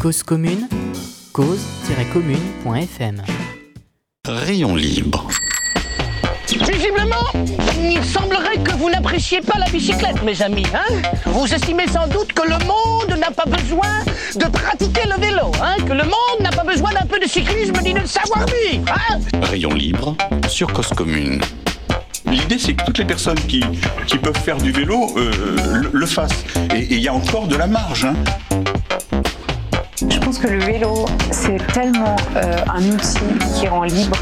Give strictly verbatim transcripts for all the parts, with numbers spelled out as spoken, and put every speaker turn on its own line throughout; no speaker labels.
Cause commune, cause tiret commune point f m.
Rayon libre.
Visiblement, il semblerait que vous n'appréciez pas la bicyclette, mes amis. Hein, vous estimez sans doute que le monde n'a pas besoin de pratiquer le vélo, hein, que le monde n'a pas besoin d'un peu de cyclisme ni de savoir-vivre. Hein.
Rayon libre sur Cause commune.
L'idée, c'est que toutes les personnes qui, qui peuvent faire du vélo euh, le, le fassent. Et il y a encore de la marge. Hein.
Je pense que le vélo, c'est tellement euh, un outil qui rend libre.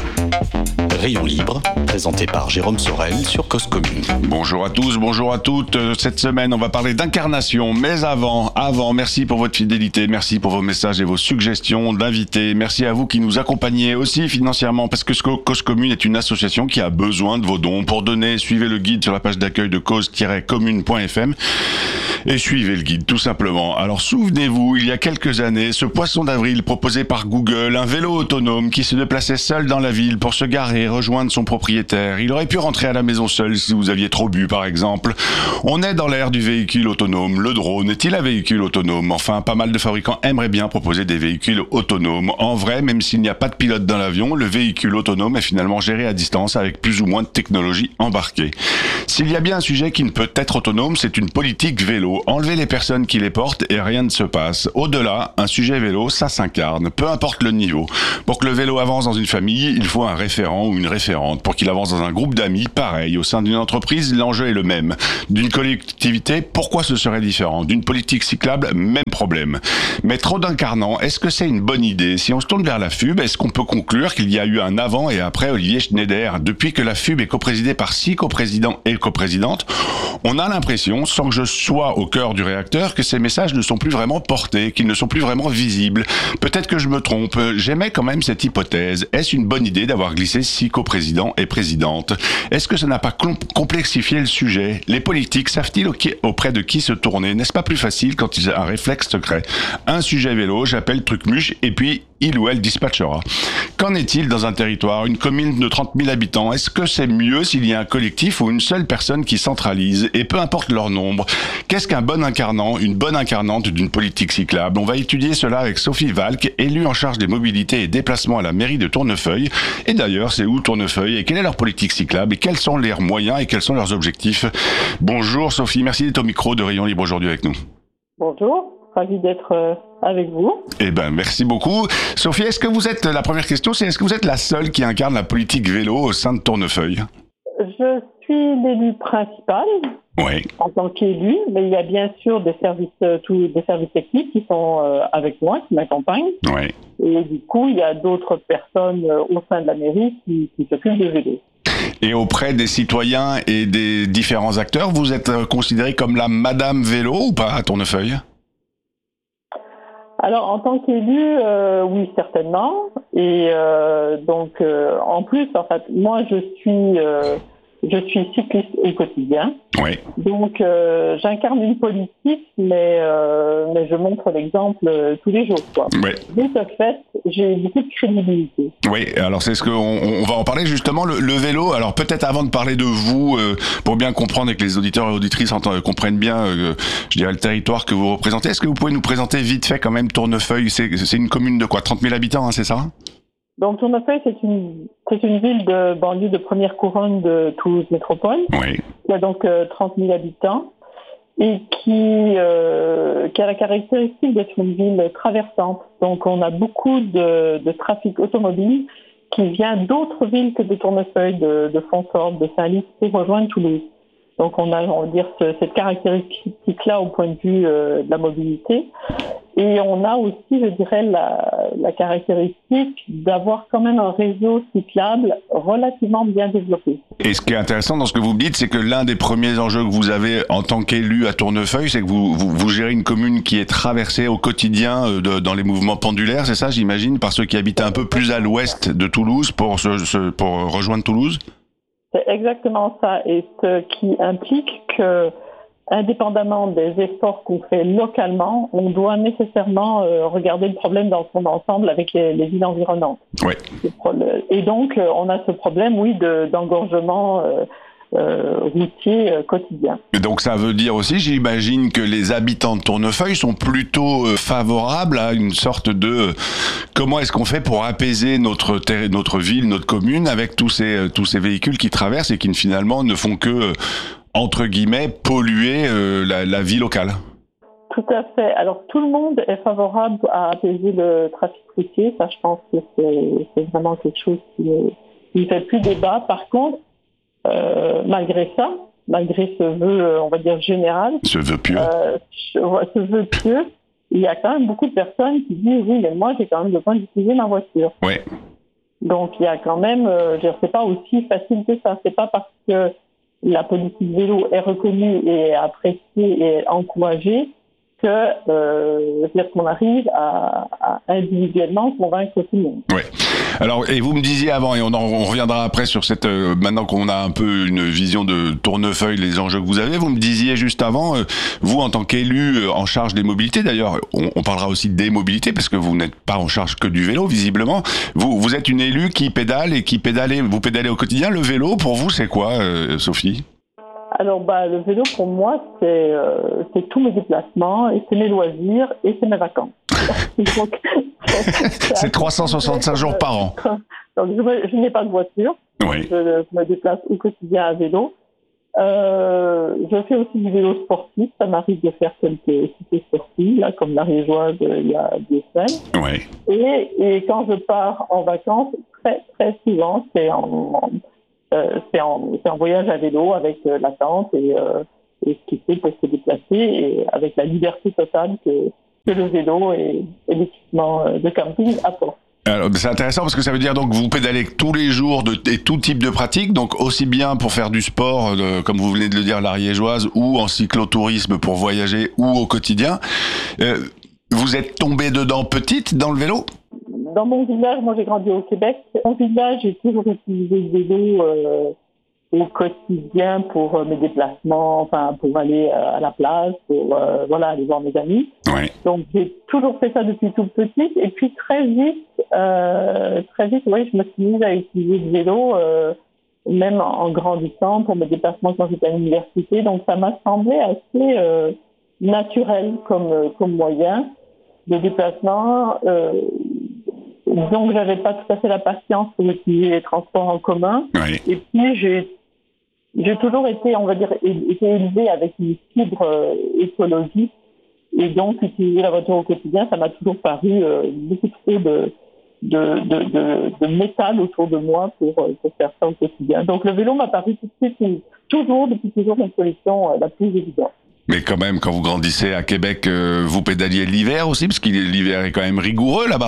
Rayon libre, présenté par Jérôme Sorel sur Cause commune.
Bonjour à tous, bonjour à toutes. Cette semaine, on va parler d'incarnation. Mais avant, avant, merci pour votre fidélité, merci pour vos messages et vos suggestions d'invités. Merci à vous qui nous accompagnez aussi financièrement, parce que Cause commune est une association qui a besoin de vos dons. Pour donner, suivez le guide sur la page d'accueil de cause tiret commune point f m et suivez le guide, tout simplement. Alors souvenez-vous, il y a quelques années, ce poisson d'avril proposé par Google, un vélo autonome qui se déplaçait seul dans la ville pour se garer et rejoindre son propriétaire. Il aurait pu rentrer à la maison seul si vous aviez trop bu, par exemple. On est dans l'ère du véhicule autonome. Le drone est-il un véhicule autonome? Enfin, pas mal de fabricants aimeraient bien proposer des véhicules autonomes. En vrai, même s'il n'y a pas de pilote dans l'avion, le véhicule autonome est finalement géré à distance avec plus ou moins de technologie embarquée. S'il y a bien un sujet qui ne peut être autonome, c'est une politique vélo. Enlevez les personnes qui les portent et rien ne se passe. Au-delà, un sujet vélo, ça s'incarne, peu importe le niveau. Pour que le vélo avance dans une famille, il faut un référent ou une référente. Pour qu'il avance dans un groupe d'amis, pareil. Au sein d'une entreprise, l'enjeu est le même. D'une collectivité, pourquoi ce serait différent? D'une politique cyclable, même problème. Mais trop d'incarnants, est-ce que c'est une bonne idée? Si on se tourne vers la F U B, est-ce qu'on peut conclure qu'il y a eu un avant et après Olivier Schneider? Depuis que la F U B est coprésidée par six coprésidents et coprésidentes, on a l'impression, sans que je sois au cœur du réacteur, que ces messages ne sont plus vraiment portés, qu'ils ne sont plus vraiment visibles. Peut-être que je me trompe. J'aimais quand même cette hypothèse. Est-ce une bonne idée d'avoir glissé six coprésidents et présidentes? Est-ce que ça n'a pas complexifié le sujet? Les politiques savent-ils auprès de qui se tourner? N'est-ce pas plus facile quand ils ont un réflexe secret? Un sujet vélo, j'appelle Trucmuche, et puis il ou elle dispatchera. Qu'en est-il dans un territoire, une commune de trente mille habitants? Est-ce que c'est mieux s'il y a un collectif ou une seule personne qui centralise? Et peu importe leur nombre, qu'est-ce qu'un bon incarnant, une bonne incarnante d'une politique cyclable? On va étudier cela avec Sophie Valk, élue en charge des mobilités et déplacements à la mairie de Tournefeuille. Et d'ailleurs, c'est où Tournefeuille? Et quelle est leur politique cyclable? Et quels sont leurs moyens et quels sont leurs objectifs? Bonjour Sophie, merci d'être au micro de Rayon Libre aujourd'hui avec nous.
Bonjour. Ravi d'être euh, avec vous.
Eh ben, merci beaucoup. Sophie, est-ce que vous êtes, la première question, c'est est-ce que vous êtes la seule qui incarne la politique vélo au sein de Tournefeuille?
Je suis l'élue principale.
Oui.
En tant qu'élue, mais il y a bien sûr des services, euh, tous des services techniques qui sont euh, avec moi, qui m'accompagnent.
Oui.
Et du coup, il y a d'autres personnes euh, au sein de la mairie qui, qui s'occupent des vélos.
Et auprès des citoyens et des différents acteurs, vous êtes considérée comme la Madame Vélo ou pas à Tournefeuille?
Alors, en tant qu'élu, euh, oui, certainement. Et euh, donc, euh, en plus, en fait, moi, je suis, euh, je suis cycliste au quotidien.
Oui.
Donc, euh, j'incarne une politique, mais, euh, mais je montre l'exemple euh, tous les jours, quoi.
Oui.
De ce fait, j'ai beaucoup de crédibilité.
Oui, alors c'est ce qu'on on va en parler justement, le, le vélo. Alors peut-être avant de parler de vous, euh, pour bien comprendre et que les auditeurs et auditrices entendent, comprennent bien, euh, je dirais, le territoire que vous représentez, est-ce que vous pouvez nous présenter vite fait quand même Tournefeuille? C'est, c'est une commune de quoi? trente mille habitants, hein, c'est ça?
Donc Tournefeuille, c'est une, c'est une ville de banlieue de première couronne de Toulouse Métropole.
Oui.
Il y a donc euh, trente mille habitants et qui, euh, qui a la caractéristique d'être une ville traversante. Donc on a beaucoup de, de trafic automobile qui vient d'autres villes que de Tournefeuille, de, de Fonsorbe, de Saint-Lys, pour rejoindre Toulouse. Donc on a, on va dire, ce, cette caractéristique-là au point de vue euh, de la mobilité. Et on a aussi, je dirais, la, la caractéristique d'avoir quand même un réseau cyclable relativement bien développé.
Et ce qui est intéressant dans ce que vous me dites, c'est que l'un des premiers enjeux que vous avez en tant qu'élu à Tournefeuille, c'est que vous, vous, vous gérez une commune qui est traversée au quotidien de, dans les mouvements pendulaires, c'est ça, j'imagine, par ceux qui habitent un peu plus à l'ouest de Toulouse pour, se, se, pour rejoindre Toulouse?
C'est exactement ça, et ce qui implique que, indépendamment des efforts qu'on fait localement, on doit nécessairement euh, regarder le problème dans son ensemble avec les, les villes environnantes.
Oui.
Et donc, euh, on a ce problème, oui, de, d'engorgement euh, euh, routier euh, quotidien.
Et donc ça veut dire aussi, j'imagine, que les habitants de Tournefeuille sont plutôt euh, favorables à une sorte de euh, comment est-ce qu'on fait pour apaiser notre terre, notre ville, notre commune avec tous ces euh, tous ces véhicules qui traversent et qui finalement ne font que euh, entre guillemets polluer euh, la, la vie locale.
Tout à fait. Alors tout le monde est favorable à apaiser le trafic routier. Ça, je pense que c'est, c'est vraiment quelque chose qui ne fait plus débat. Par contre, euh, malgré ça, malgré ce vœu, on va dire général,
Ce vœu pieux.
Euh, ce vœu pieux, il y a quand même beaucoup de personnes qui disent oui, mais moi j'ai quand même besoin d'utiliser ma voiture.
Oui.
Donc il y a quand même, euh, je c'est pas aussi facile que ça. C'est pas parce que la politique vélo est reconnue et appréciée et encouragée que euh, dire qu'on arrive à, à individuellement convaincre tout le monde.
Oui. Alors, et vous me disiez avant, et on, en, on reviendra après sur cette, euh, maintenant qu'on a un peu une vision de Tournefeuille, les enjeux que vous avez, vous me disiez juste avant, euh, vous en tant qu'élu euh, en charge des mobilités, d'ailleurs, on, on parlera aussi des mobilités, parce que vous n'êtes pas en charge que du vélo, visiblement. Vous, vous êtes une élue qui pédale et qui pédale, vous pédalez au quotidien. Le vélo, pour vous, c'est quoi, euh, Sophie ?
Alors, bah, le vélo, pour moi, c'est, euh, c'est tous mes déplacements, et c'est mes loisirs, et c'est mes vacances. Donc, c'est,
c'est trois cent soixante-cinq jours par an.
Donc, je, me, je n'ai pas de voiture.
Oui.
Je, je me déplace au quotidien à vélo. Euh, je fais aussi du vélo sportif. Ça m'arrive de faire quelques cités sportives, là, comme la Riégeoise euh, il y a deux semaines.
Oui.
Et, et quand je pars en vacances, très, très souvent, c'est en... en Euh, c'est, en, c'est en voyage à vélo avec euh, la tente et, euh, et ce qu'il fait pour se déplacer et avec la liberté totale que, que le vélo et, et l'équipement de camping apportent.
Alors, c'est intéressant parce que ça veut dire donc que vous pédalez tous les jours de, et tout type de pratiques, donc aussi bien pour faire du sport, de, comme vous venez de le dire, la Riégeoise, ou en cyclotourisme pour voyager ou au quotidien. Euh, vous êtes tombée dedans petite dans le vélo ?
Dans mon village, moi j'ai grandi au Québec. Dans mon village, j'ai toujours utilisé le vélo euh, au quotidien pour euh, mes déplacements, enfin pour aller euh, à la plage, pour euh, voilà aller voir mes amis.
Oui.
Donc j'ai toujours fait ça depuis toute petite. Et puis très vite, euh, très vite, oui, je me suis mise à utiliser le vélo, euh, même en grandissant pour mes déplacements quand j'étais à l'université. Donc ça m'a semblé assez euh, naturel comme comme moyen de déplacement. Euh, Donc, j'avais pas tout à fait la patience pour utiliser les transports en commun.
Oui.
Et puis, j'ai, j'ai toujours été, on va dire, été élevée avec une fibre euh, écologique. Et donc, utiliser la voiture au quotidien, ça m'a toujours paru euh, beaucoup trop de, de, de, de, de métal autour de moi pour, pour faire ça au quotidien. Donc, le vélo m'a paru tout de suite, toujours, depuis toujours, une solution euh, la plus évidente.
Mais quand même, quand vous grandissez à Québec, euh, vous pédaliez l'hiver aussi, parce que l'hiver est quand même rigoureux là-bas.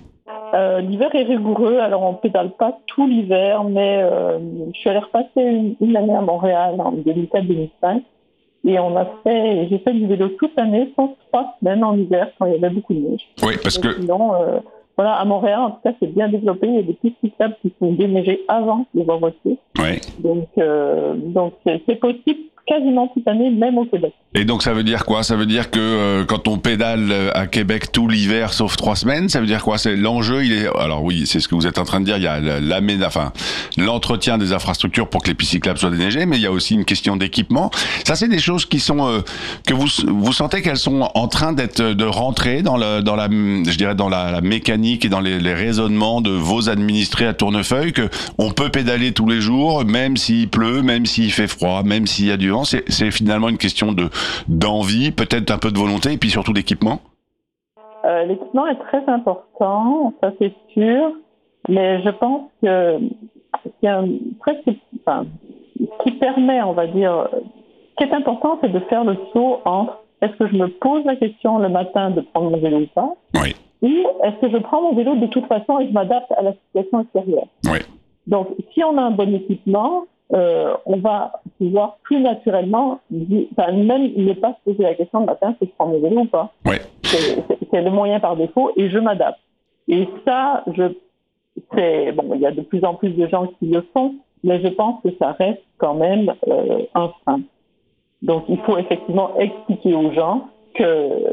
Euh, l'hiver est rigoureux, alors on pédale pas tout l'hiver, mais euh, je suis allée repasser une, une année à Montréal en deux mille quatre deux mille cinq et on a fait, j'ai fait du vélo toute l'année, sauf trois semaines en hiver quand il y avait beaucoup de neige.
Oui, parce
et
que
sinon, euh, voilà, à Montréal, en tout cas, c'est bien développé. Il y a des pistes cyclables qui sont déneigées avant les voies voitures.
oui.
Donc, euh, donc c'est, c'est possible quasiment toute l'année, même au Québec.
Et donc ça veut dire quoi ? Ça veut dire que euh, quand on pédale à Québec tout l'hiver sauf trois semaines, ça veut dire quoi ? C'est l'enjeu, il est alors oui, c'est ce que vous êtes en train de dire, il y a l'amé... enfin, l'entretien des infrastructures pour que les pistes cyclables soient déneigées, mais il y a aussi une question d'équipement. Ça c'est des choses qui sont euh, que vous vous sentez qu'elles sont en train d'être de rentrer dans le dans la je dirais dans la, la mécanique et dans les, les raisonnements de vos administrés à Tournefeuille, que on peut pédaler tous les jours même s'il pleut, même s'il fait froid, même s'il y a du vent. C'est, c'est finalement une question de d'envie, peut-être un peu de volonté, et puis surtout d'équipement.
Euh, l'équipement est très important, ça c'est sûr, mais je pense que c'est un presque, enfin, ce qui permet, on va dire, ce qui est important, c'est de faire le saut entre est-ce que je me pose la question le matin de prendre mon vélo ou pas,
Oui.
ou est-ce que je prends mon vélo de toute façon et je m'adapte à la situation extérieure.
Oui.
Donc, si on a un bon équipement, Euh, on va pouvoir plus naturellement, enfin, même ne pas se poser la question le matin si je prends mon vélo ou pas.
Oui.
C'est, c'est, c'est le moyen par défaut et je m'adapte. Et ça, je, c'est bon, il y a de plus en plus de gens qui le font, mais je pense que ça reste quand même euh, un frein. Donc, il faut effectivement expliquer aux gens que,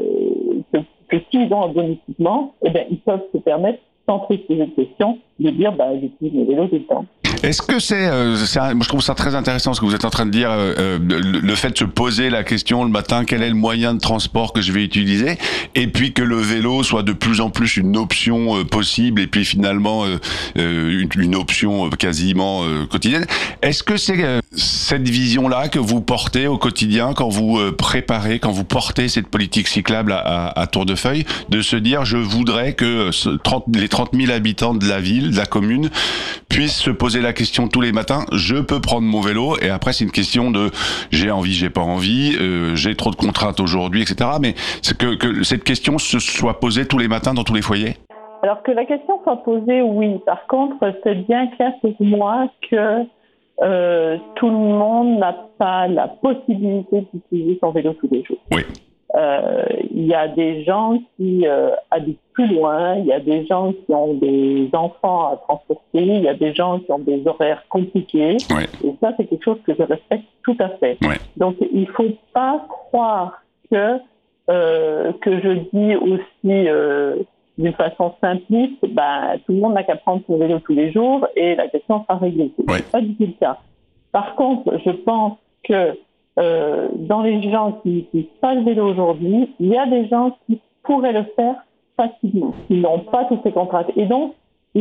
que, que s'ils ont un bon équipement, eh bien, ils peuvent se permettre, sans trop se poser de questions, de dire, bah, j'utilise mes vélos tout le temps.
Est-ce que c'est, euh, c'est un, moi je trouve ça très intéressant ce que vous êtes en train de dire, euh, le, le fait de se poser la question le matin, quel est le moyen de transport que je vais utiliser, et puis que le vélo soit de plus en plus une option euh, possible, et puis finalement euh, euh, une, une option quasiment euh, quotidienne. Est-ce que c'est euh, cette vision-là que vous portez au quotidien quand vous euh, préparez, quand vous portez cette politique cyclable à, à, à Tournefeuille, de se dire je voudrais que ce trente, les trente mille habitants de la ville, de la commune, puissent se poser la question tous les matins, je peux prendre mon vélo, et après c'est une question de j'ai envie, j'ai pas envie, euh, j'ai trop de contraintes aujourd'hui, et cetera. Mais c'est que, que cette question se soit posée tous les matins dans tous les foyers.
Alors que la question soit posée, oui. Par contre, c'est bien clair pour moi que euh, tout le monde n'a pas la possibilité d'utiliser son vélo tous les jours.
Oui.
Euh, il y a des gens qui euh, habitent plus loin, il y a des gens qui ont des enfants à transporter, il y a des gens qui ont des horaires compliqués.
Ouais.
Et ça, c'est quelque chose que je respecte tout à fait.
Ouais.
Donc, il faut pas croire que euh, que je dis aussi euh, d'une façon simpliste, ben, tout le monde n'a qu'à prendre son vélo tous les jours et la question sera réglée. C'est
Ouais.
pas du tout le cas. Par contre, je pense que Euh, dans les gens qui n'utilisent pas le vélo aujourd'hui, il y a des gens qui pourraient le faire facilement, qui n'ont pas toutes ces contraintes. Et donc,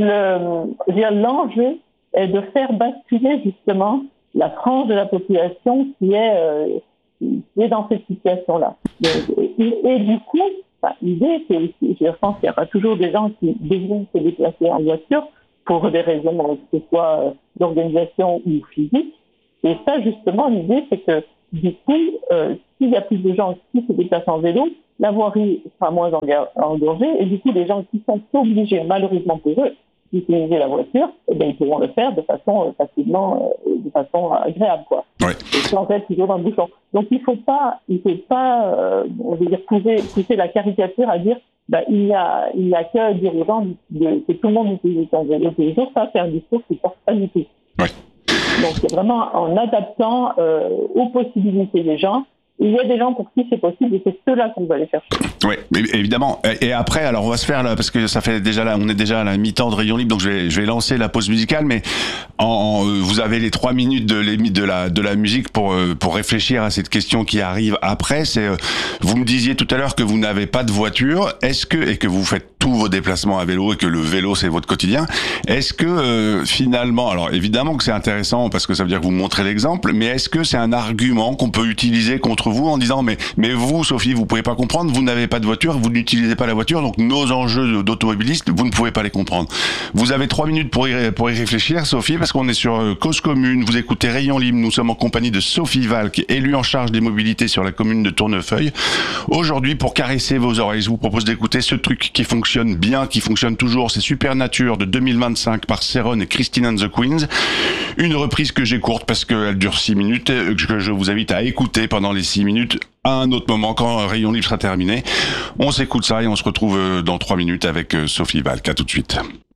le, je veux dire, l'enjeu est de faire basculer justement la frange de la population qui est, euh, qui est dans cette situation-là. Et, et, et du coup, enfin, l'idée, c'est aussi, je pense qu'il y aura toujours des gens qui devront se déplacer en voiture pour des raisons, que ce soit d'organisation ou physique. Et ça, justement, l'idée, c'est que du coup, euh, s'il y a plus de gens qui se déplacent en vélo, la voirie sera moins engorgée et du coup, les gens qui sont obligés, malheureusement pour eux, d'utiliser la voiture, eh bien, ils pourront le faire de façon euh, facilement, euh, de façon agréable, quoi.
Ouais.
Sans être toujours dans le bouchon. Donc, il faut pas, il faut pas, euh, on veut dire pousser, pousser la caricature à dire, bah, il y a, il y a que dire aux gens de, que tout le monde utilise son vélo tous les jours. Ça, c'est un discours qui ne porte pas du tout.
Ouais.
Donc, c'est vraiment en adaptant euh, aux possibilités des gens. Il y a des gens pour qui c'est possible et c'est ceux-là qu'on va aller chercher.
Oui, évidemment. Et après, alors on va se faire là, parce que ça fait déjà là, on est déjà à la mi-temps de Rayon Libre, donc je vais, je vais lancer la pause musicale, mais en, en, vous avez les trois minutes de, les, de la de la musique pour pour réfléchir à cette question qui arrive après. C'est, vous me disiez tout à l'heure que vous n'avez pas de voiture. Est-ce que et que vous faites tous vos déplacements à vélo et que le vélo c'est votre quotidien. Est-ce que euh, finalement, alors évidemment que c'est intéressant parce que ça veut dire que vous montrez l'exemple, mais est-ce que c'est un argument qu'on peut utiliser contre vous en disant mais mais vous Sophie vous pouvez pas comprendre, vous n'avez pas de voiture, vous n'utilisez pas la voiture, donc nos enjeux d'automobilistes vous ne pouvez pas les comprendre. Vous avez trois minutes pour y pour y réfléchir Sophie, parce qu'on est sur euh, Cause Commune, vous écoutez Rayon Libre, nous sommes en compagnie de Sophie Valk, élue en charge des mobilités sur la commune de Tournefeuille. Aujourd'hui, pour caresser vos oreilles, je vous propose d'écouter ce truc qui fonctionne bien, qui fonctionne toujours, c'est Supernature de deux mille vingt-cinq par Céron et Christine and the Queens. Une reprise que j'ai courte parce qu'elle dure six minutes, que je vous invite à écouter pendant les six minutes à un autre moment quand Rayon Libre sera terminé. On s'écoute ça et on se retrouve dans trois minutes avec Sophie Valk. À tout de suite.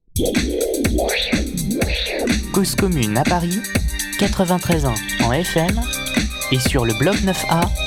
Cause Commune à Paris, quatre-vingt-treize ans en F M et sur le bloc neuf A.